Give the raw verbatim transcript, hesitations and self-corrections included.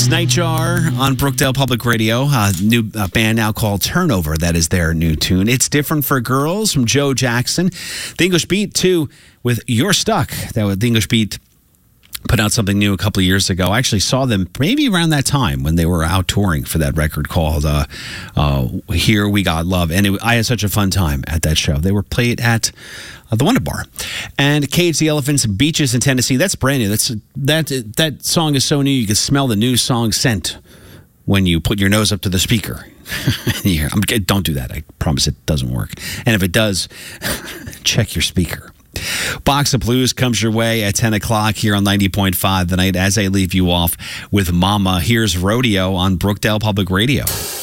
Nightjar on Brookdale Public Radio. A new uh, band now called Turnover. That is their new tune. It's Different for Girls from Joe Jackson. The English Beat, too, with You're Stuck. That was the English Beat. Put out something new a couple of years ago. I actually saw them maybe around that time when they were out touring for that record called uh, uh, Here We Got Love. And it, I had such a fun time at that show. They were played at uh, the Wonder Bar. And Cage the Elephants, Beaches in Tennessee. That's brand new. That's, that, that song is so new you can smell the new song scent when you put your nose up to the speaker. I'm, don't do that. I promise it doesn't work. And if it does, check your speaker. Box of Blues comes your way at ten o'clock here on ninety point five tonight as I leave you off with Mama. Here's Rodeo on Brookdale Public Radio.